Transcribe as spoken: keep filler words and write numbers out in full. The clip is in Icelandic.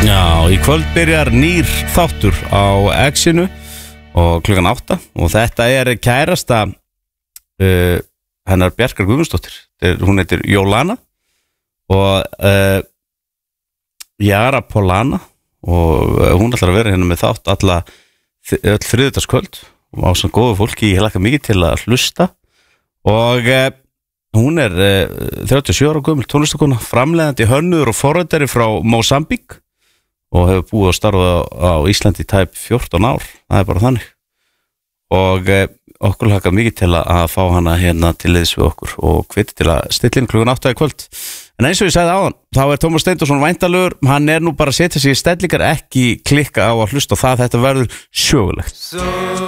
Já, í kvöld byrjar nýr þáttur á X-inu og klukkan átta og þetta er kærasta uh, hennar Bjarkar Guðmundsdóttir. Hún heitir Jólana og uh, Jara Polana og uh, hún ætlar að vera hérna með þátt alla öll þriðjudagskvöld og á svona góðu fólki. Ég hlakka mikið til að hlusta og uh, hún er uh, þrjátíu og sjö ára gömul tónlistakona, framleiðandi hönnuður og forritari frá Mósambík og hefur búið að starfa á Íslandi í tæp fjórtán ár, það er bara þannig og eh, okkur hlakka mikið til að fá hana hérna til liðs við okkur og hviti til að stilla inn klukkan átta í kvöld. En eins og ég sagði áðan, þá er Tómas Steindorsson væntanlegur, hann er nú bara að setja sig í stellingar, ekki klikka á að hlusta á það, þetta verður sjögulegt.